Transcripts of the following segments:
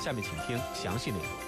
下面请听详细内容。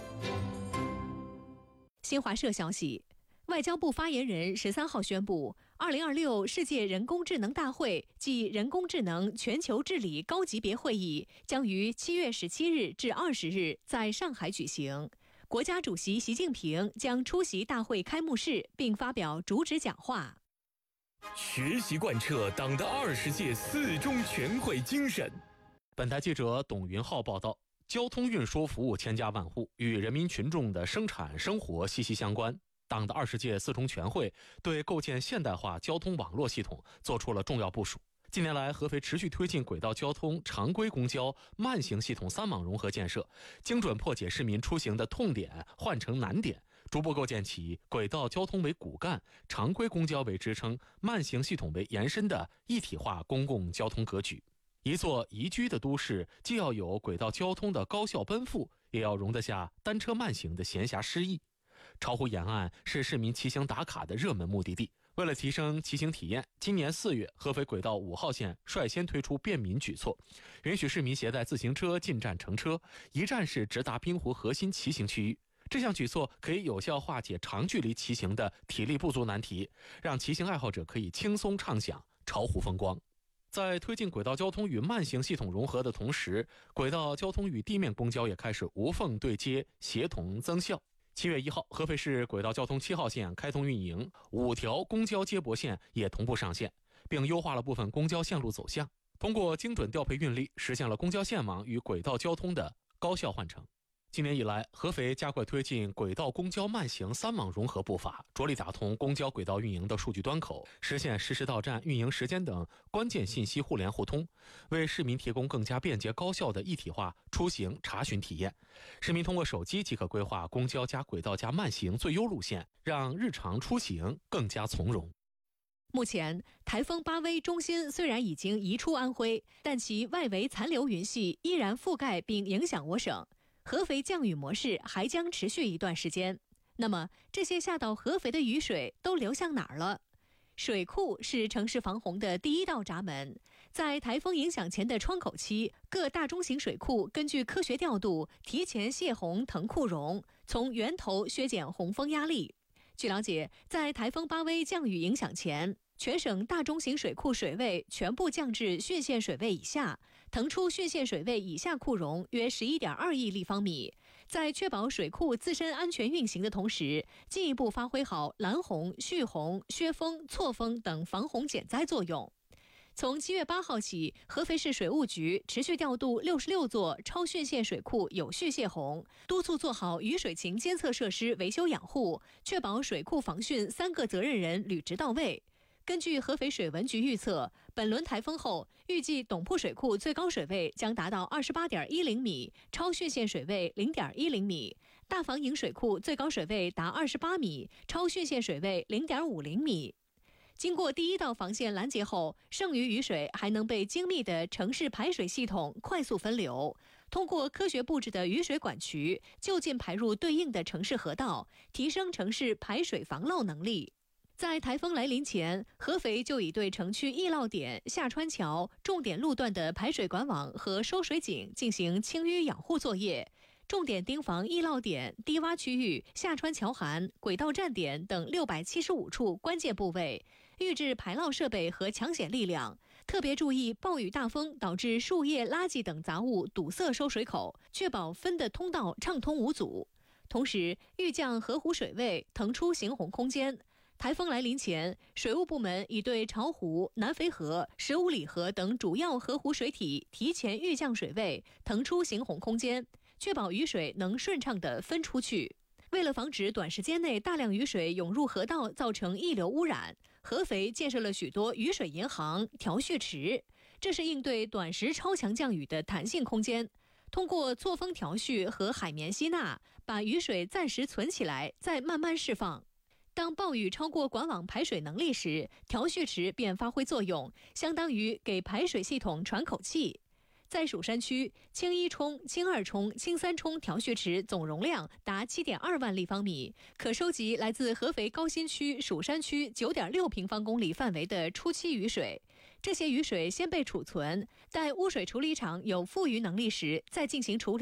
新华社消息，外交部发言人13号宣布，2026世界人工智能大会暨人工智能全球治理高级别会议将于7月17日至20日在上海举行。国家主席习近平将出席大会开幕式并发表主旨讲话。 学习贯彻党的20届4中全会精神。 本台记者董云浩报道。交通运输服务千家万户，与人民群众的生产生活息息相关。党的20届4中全会对构建现代化交通网络系统作出了重要部署。近年来，合肥持续推进轨道交通、常规公交、慢行系统3网融合建设，精准破解市民出行的痛点、换乘难点，逐步构建起轨道交通为骨干、常规公交为支撑、慢行系统为延伸的一体化公共交通格局。一座宜居的都市，既要有轨道交通的高效奔赴，也要容得下单车慢行的闲暇诗意。巢湖沿岸是市民骑行打卡的热门目的地。为了提升骑行体验，今年4月，合肥轨道5号线率先推出便民举措，允许市民携带自行车进站乘车，一站式直达滨湖核心骑行区域。这项举措可以有效化解长距离骑行的体力不足难题，让骑行爱好者可以轻松畅享巢湖风光。在推进轨道交通与慢行系统融合的同时，轨道交通与地面公交也开始无缝对接，协同增效。7月1号，合肥市轨道交通7号线开通运营，5条公交接驳线也同步上线，并优化了部分公交线路走向，通过精准调配运力，实现了公交线网与轨道交通的高效换乘。今年以来，合肥加快推进轨道公交慢行3网融合步伐，着力打通公交轨道运营的数据端口，实现实时到站、运营时间等关键信息互联互通，为市民提供更加便捷高效的一体化出行查询体验。市民通过手机即可规划公交加轨道加慢行最优路线，让日常出行更加从容。 目前，台风巴威中心虽然已经移出安徽，但其外围残留云系依然覆盖并影响我省。合肥降雨模式还将持续一段时间。那么，这些下到合肥的雨水都流向哪儿了？水库是城市防洪的第一道闸门，在台风影响前的窗口期，各大中型水库根据科学调度，提前泄洪腾库容，从源头削减洪峰压力。据了解，在台风巴威降雨影响前，全省大中型水库水位全部降至汛限水位以下，腾出汛限水位以下库容约11.2亿立方米。在确保水库自身安全运行的同时，进一步发挥好拦洪、蓄洪、削峰、错峰等防洪减灾作用。从7月8号起，合肥市水务局持续调度66座超汛限水库有序泄洪，督促做好雨水情监测设施维修养护，确保水库防汛3个责任人履职到位。根据合肥水文局预测，本轮台风后，预计董铺水库最高水位将达到28.10米，超汛限水位0.10米；大房营水库最高水位达28米，超汛限水位0.50米。经过第一道防线拦截后，剩余雨水还能被精密的城市排水系统快速分流，通过科学布置的雨水管渠就近排入对应的城市河道，提升城市排水防涝能力。在台风来临前，合肥就已对城区易涝点、下穿桥、重点路段的排水管网和收水井进行清淤养护作业，重点盯防易涝点、低洼区域、下穿桥涵、轨道站点等675处关键部位，预置排涝设备和抢险力量，特别注意暴雨大风导致树叶、垃圾等杂物堵塞收水口，确保分的通道畅通无阻。同时，预降河湖水位，腾出行洪空间。台风来临前，水务部门已对巢湖、南淝河、15里河等主要河湖水体提前预降水位，腾出行洪空间，确保雨水能顺畅地分出去。为了防止短时间内大量雨水涌入河道造成溢流污染，合肥建设了许多雨水银行、调蓄池，这是应对短时超强降雨的弹性空间。通过错峰调蓄和海绵吸纳，把雨水暂时存起来，再慢慢释放。当暴雨超过管网排水能力时，调蓄池便发挥作用，相当于给排水系统喘口气。在蜀山区，青一冲、青二冲、青三冲调蓄池总容量达7.2万立方米，可收集来自合肥高新区、蜀山区9.6平方公里范围的初期雨水。这些雨水先被储存，待污水处理厂有富余能力时再进行处理。